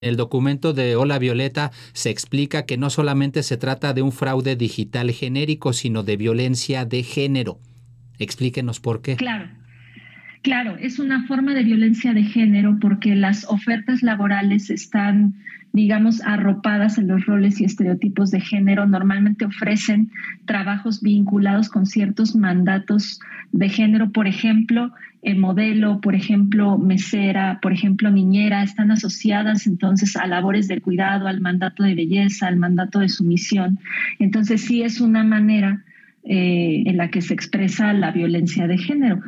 el documento de Hola Violeta se explica que no solamente se trata de un fraude digital genérico, sino de violencia de género. Explíquenos por qué. Claro, claro, es una forma de violencia de género porque las ofertas laborales están, digamos, arropadas en los roles y estereotipos de género. Normalmente ofrecen trabajos vinculados con ciertos mandatos de género, por ejemplo, modelo, por ejemplo, mesera, por ejemplo, niñera, están asociadas entonces a labores de cuidado, al mandato de belleza, al mandato de sumisión. Entonces sí es una manera en la que se expresa la violencia de género.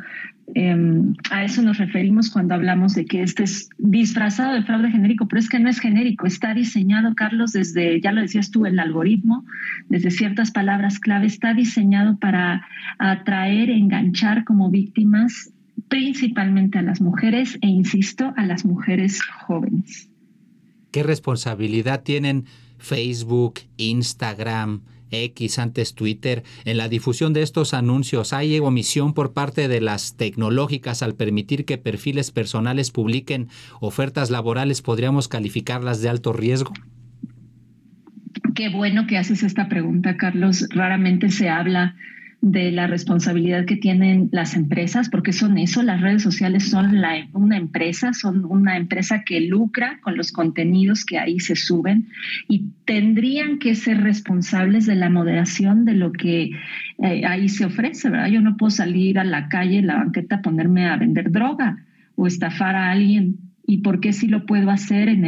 A eso nos referimos cuando hablamos de que este es disfrazado de fraude genérico, pero es que no es genérico, está diseñado, Carlos, desde, ya lo decías tú, el algoritmo, desde ciertas palabras clave, está diseñado para atraer, enganchar como víctimas principalmente a las mujeres e, insisto, a las mujeres jóvenes. ¿Qué responsabilidad tienen Facebook, Instagram, X, antes Twitter, en la difusión de estos anuncios? ¿Hay omisión por parte de las tecnológicas al permitir que perfiles personales publiquen ofertas laborales? ¿Podríamos calificarlas de alto riesgo? Qué bueno que haces esta pregunta, Carlos. Raramente se habla de la responsabilidad que tienen las empresas, porque son eso, las redes sociales son son una empresa que lucra con los contenidos que ahí se suben y tendrían que ser responsables de la moderación de lo que ahí se ofrece, ¿verdad? Yo no puedo salir a la calle, en la banqueta, a ponerme a vender droga o estafar a alguien. ¿Y por qué sí lo puedo hacer en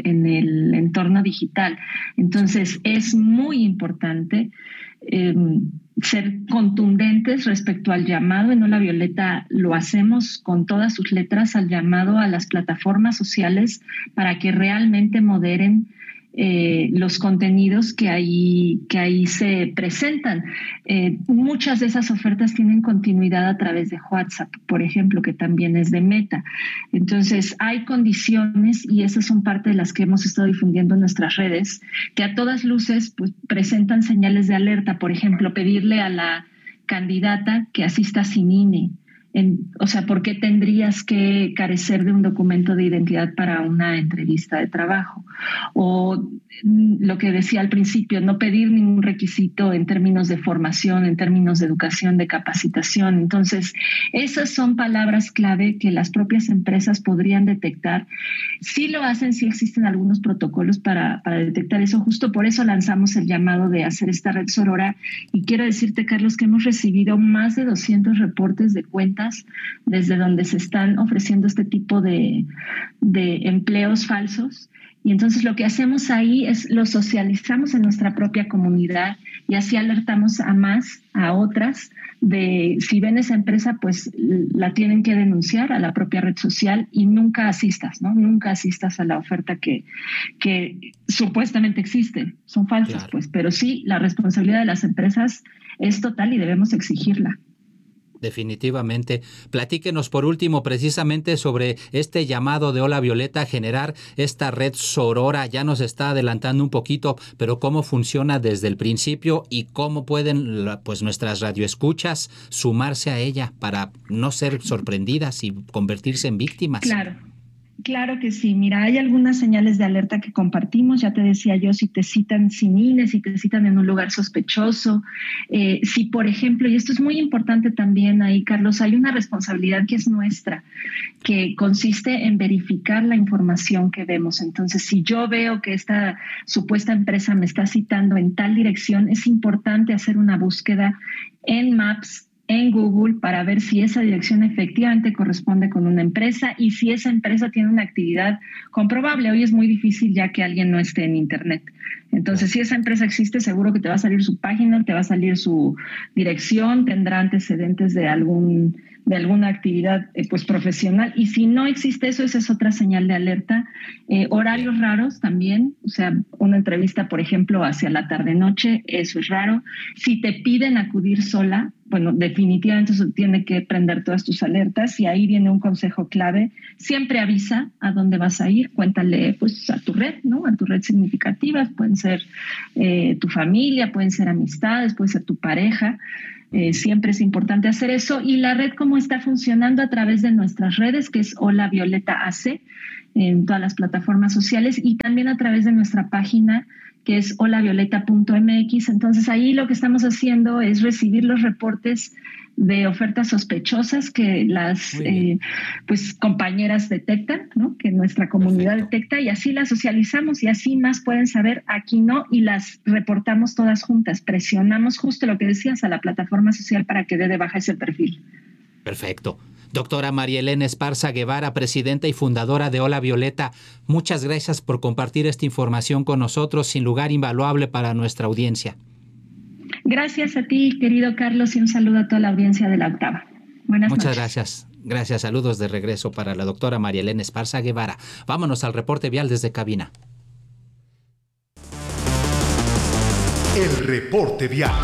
el entorno digital? Entonces, es muy importante eh, ser contundentes respecto al llamado. En Hola Violeta lo hacemos con todas sus letras al llamado a las plataformas sociales para que realmente moderen los contenidos que ahí se presentan. Muchas de esas ofertas tienen continuidad a través de WhatsApp, por ejemplo, que también es de Meta. Entonces, hay condiciones, y esas son parte de las que hemos estado difundiendo en nuestras redes, que a todas luces pues, presentan señales de alerta. Por ejemplo, pedirle a la candidata que asista sin INE. O sea, ¿por qué tendrías que carecer de un documento de identidad para una entrevista de trabajo? O lo que decía al principio, no pedir ningún requisito en términos de formación, en términos de educación, de capacitación. Entonces, esas son palabras clave que las propias empresas podrían detectar. Sí lo hacen, sí existen algunos protocolos para detectar eso. Justo por eso lanzamos el llamado de hacer esta red sorora. Y quiero decirte, Carlos, que hemos recibido más de 200 reportes de cuentas desde donde se están ofreciendo este tipo de empleos falsos. Y entonces lo que hacemos ahí es lo socializamos en nuestra propia comunidad y así alertamos a otras, de si ven esa empresa, pues la tienen que denunciar a la propia red social y nunca asistas, ¿no? Nunca asistas a la oferta que supuestamente existe. Son falsas, Claro. pues, pero sí, la responsabilidad de las empresas es total y debemos exigirla. Definitivamente. Platíquenos por último precisamente sobre este llamado de Hola Violeta a generar esta red sorora. Ya nos está adelantando un poquito, pero cómo funciona desde el principio y cómo pueden pues nuestras radioescuchas sumarse a ella para no ser sorprendidas y convertirse en víctimas. Claro. Claro que sí. Mira, hay algunas señales de alerta que compartimos. Ya te decía yo, si te citan sin INE, si te citan en un lugar sospechoso, si por ejemplo, y esto es muy importante también ahí, Carlos, hay una responsabilidad que es nuestra, que consiste en verificar la información que vemos. Entonces, si yo veo que esta supuesta empresa me está citando en tal dirección, es importante hacer una búsqueda en Maps, en Google, para ver si esa dirección efectivamente corresponde con una empresa y si esa empresa tiene una actividad comprobable. Hoy es muy difícil ya que alguien no esté en Internet. Entonces, si esa empresa existe, seguro que te va a salir su página, te va a salir su dirección, tendrá antecedentes de alguna actividad pues profesional, y si no existe eso, esa es otra señal de alerta. Horarios raros también, o sea, una entrevista, por ejemplo, hacia la tarde-noche, eso es raro. Si te piden acudir sola, bueno, definitivamente eso tiene que prender todas tus alertas, y ahí viene un consejo clave: siempre avisa a dónde vas a ir, cuéntale pues a tu red, ¿no? A tu red significativa, pueden ser tu familia, pueden ser amistades, puede ser tu pareja. Siempre es importante hacer eso. Y la red, ¿cómo está funcionando? A través de nuestras redes, que es Hola Violeta AC. en todas las plataformas sociales y también a través de nuestra página que es holavioleta.mx. Entonces ahí lo que estamos haciendo es recibir los reportes de ofertas sospechosas que las pues compañeras detectan, ¿no? Que nuestra comunidad detecta, y así las socializamos y así más pueden saber, aquí no, y las reportamos todas juntas. Presionamos justo lo que decías a la plataforma social para que dé de baja ese perfil. Perfecto. Doctora María Elena Esparza Guevara, presidenta y fundadora de Hola Violeta, muchas gracias por compartir esta información con nosotros, sin lugar invaluable para nuestra audiencia. Gracias a ti, querido Carlos, y un saludo a toda la audiencia de La Octava. Buenas noches. Muchas gracias. Gracias. Saludos de regreso para la doctora María Elena Esparza Guevara. Vámonos al reporte vial desde cabina. El reporte vial.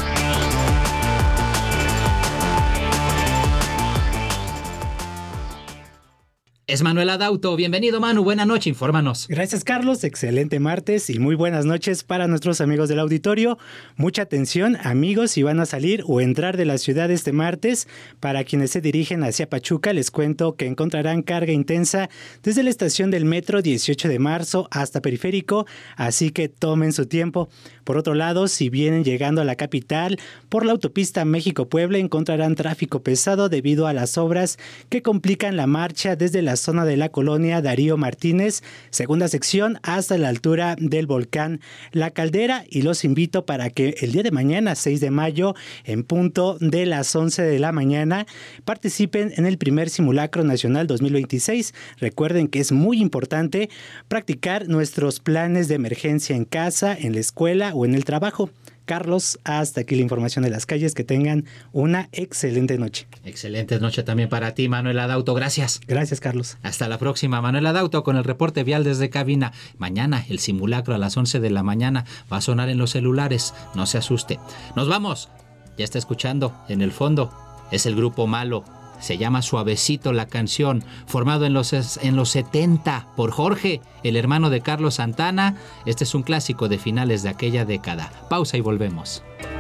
Es Manuel Adauto. Bienvenido, Manu. Buenas noches. Infórmanos. Gracias, Carlos. Excelente martes y muy buenas noches para nuestros amigos del auditorio. Mucha atención, amigos, si van a salir o entrar de la ciudad este martes. Para quienes se dirigen hacia Pachuca, les cuento que encontrarán carga intensa desde la estación del metro 18 de marzo hasta Periférico, así que tomen su tiempo. Por otro lado, si vienen llegando a la capital, por la autopista México-Puebla encontrarán tráfico pesado debido a las obras que complican la marcha desde la zona de la colonia Darío Martínez, segunda sección, hasta la altura del volcán La Caldera, y los invito para que el día de mañana, 6 de mayo, en punto de las 11 de la mañana, participen en el primer simulacro nacional 2026. Recuerden que es muy importante practicar nuestros planes de emergencia en casa, en la escuela o en el trabajo. Carlos, hasta aquí la información de las calles. Que tengan una excelente noche. Excelente noche también para ti, Manuel Adauto. Gracias. Gracias, Carlos. Hasta la próxima, Manuel Adauto, con el reporte vial desde cabina. Mañana el simulacro a las 11 de la mañana va a sonar en los celulares. No se asuste. Nos vamos. Ya está escuchando en el fondo. Es el grupo Malo. Se llama Suavecito la canción, formado en los 70 por Jorge, el hermano de Carlos Santana. Este es un clásico de finales de aquella década. Pausa y volvemos.